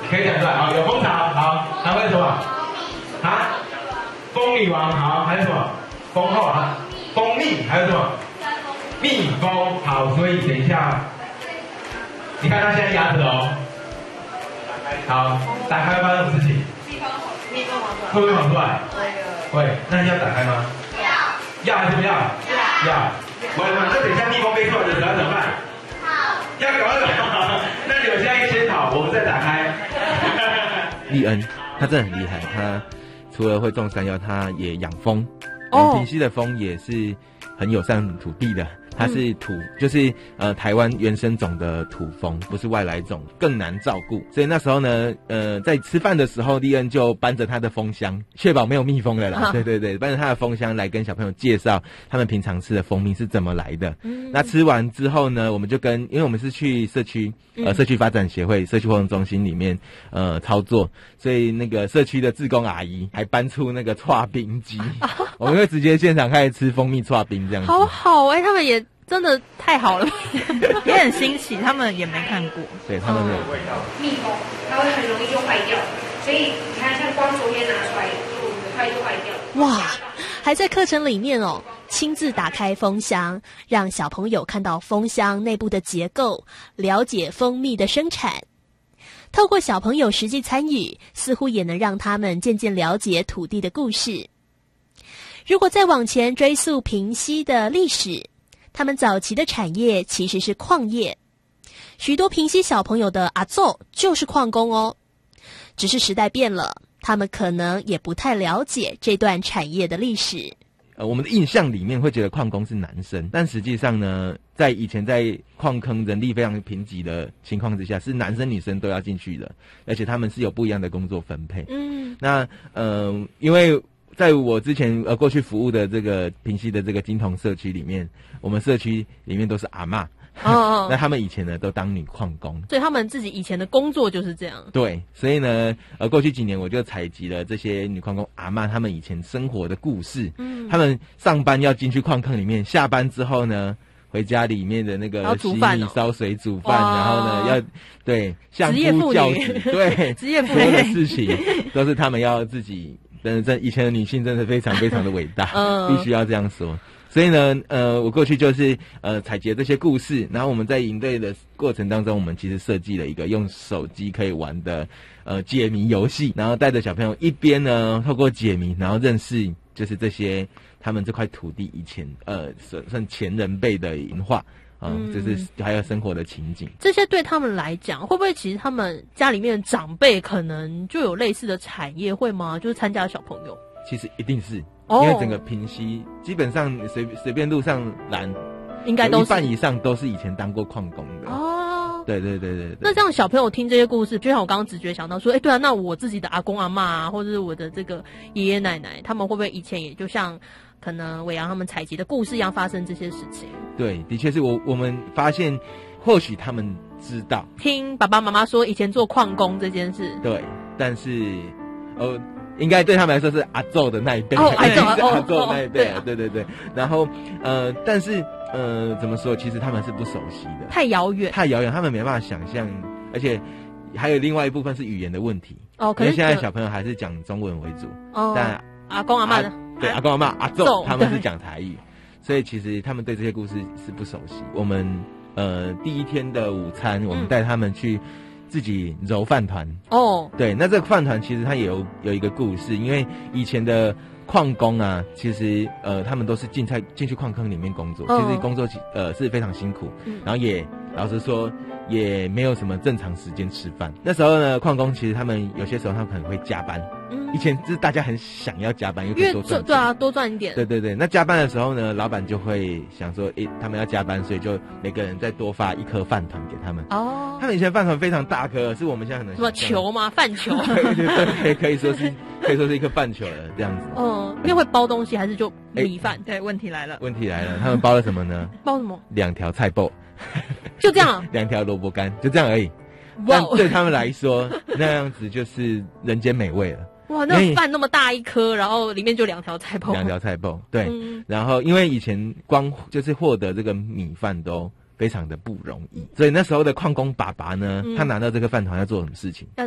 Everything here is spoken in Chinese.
可以讲出来。好，有蜂巢，好，还会什么？啊？蜂女王，好，还有什么？蜂后啊，蜂蜜，还有什么？蜜蜂，好，所以等一下，你看他现在压着哦。好，打开发生什么事情？会不会跑出来？会。那你要打开吗？要还是不要？要。那等一下蜜蜂飞出来的时候怎么办？要赶快跑。那你们现在先跑，我们再打开。 立恩，他真的很厉害，他除了会种山药，他也养蜂。平溪的蜂也是很友善土地的。它是就是台湾原生种的土蜂，不是外来种，更难照顾。所以那时候呢，在吃饭的时候，利恩就搬着他的蜂箱，确保没有蜜蜂了啦。对对对，搬着他的蜂箱来跟小朋友介绍他们平常吃的蜂蜜是怎么来的。那吃完之后呢，我们就因为我们是去社区发展协会社区活动中心里面操作，所以那个社区的志工阿姨还搬出那个刨冰机，我们会直接现场开始吃蜂蜜刨冰这样子。 好好他们也真的太好了，也很新奇，他们也没看过。 对，他们没有味道。 蜜蜂它会很容易就坏掉，所以你看，像光昨天拿出来，就很快就坏掉了。 哇，还在课程里面哦，亲自打开蜂箱，让小朋友看到蜂箱内部的结构，了解蜂蜜的生产。透过小朋友实际参与，似乎也能让他们渐渐了解土地的故事。如果再往前追溯平溪的历史，他们早期的产业其实是矿业，许多平溪小朋友的阿祖就是矿工哦。只是时代变了，他们可能也不太了解这段产业的历史。 我们的印象里面会觉得矿工是男生，但实际上呢，在以前在矿坑人力非常贫瘠的情况之下，是男生女生都要进去的，而且他们是有不一样的工作分配。那因为在我之前过去服务的这个平溪的这个金童社区里面，我们社区里面都是阿嬷。那他们以前呢都当女矿工， 所以他们自己以前的工作就是这样。 对，所以呢过去几年我就采集了这些女矿工阿嬷他们以前生活的故事。他们上班要进去矿坑里面，下班之后呢回家里面的那个洗米烧水煮饭，然后呢要对相夫教子，对职业妇女的事情都是他们要自己。以前的女性真的非常非常的伟大，必须要这样说。所以呢，我过去就是采集这些故事，然后我们在营队的过程当中，我们其实设计了一个用手机可以玩的解谜游戏，然后带着小朋友一边呢透过解谜，然后认识就是这些他们这块土地以前算前人辈的文化。就是还有生活的情景， 这些对他们来讲，会不会其实他们家里面的长辈可能就有类似的产业，会吗？就是参加的小朋友， 其实一定是，因为整个平溪基本上随便路上拦， 应该都是一半以上都是以前当过矿工的哦。对。 那这样小朋友听这些故事，就像我刚刚直觉想到说，对啊，那我自己的阿公阿嬷啊，或者是我的这个爷爷奶奶，他们会不会以前也就像可能伟阳他们采集的故事一样发生这些事情？ 对，的确是我们发现，或许他们知道， 听爸爸妈妈说以前做矿工这件事， 对，但是应该对他们来说是阿祖的那一辈， 阿祖的那一辈，对。然后但是怎么说？其实他们是不熟悉的， 太遥远， 他们没办法想象，而且还有另外一部分是语言的问题。因为现在小朋友还是讲中文为主，但阿公阿嬷的。 对，阿公阿嬷阿祖他们是讲台语，所以其实他们对这些故事是不熟悉。我们第一天的午餐，我们带他们去自己揉饭团。对，那这个饭团其实它也有一个故事，因为以前的矿工啊，其实他们都是进去矿坑里面工作，其实工作是非常辛苦，然后也老实说也没有什么正常时间吃饭。那时候呢，矿工其实他们有些时候他们可能会加班。以前就是大家很想要加班，因为多赚钱， 对啊，多赚一点。 对。那加班的时候呢，老板就会想说，他们要加班，所以就每个人再多发一颗饭团给他们。他们以前饭团非常大颗，是我们现在可能什么球吗？饭球？ 对，可以说是一颗饭球了这样子。 因为会包东西还是就米饭？对，问题来了， 他们包了什么呢？ 包什么 ？2条菜脯， 就这样 ，2条萝卜干，就这样而已。但对他们来说，那样子就是人间美味了。 哇，那饭那么大一颗，然后里面就2条菜脯，对。然后因为以前光就是获得这个米饭都非常的不容易，所以那时候的矿工爸爸呢，他拿到这个饭团要做什么事情？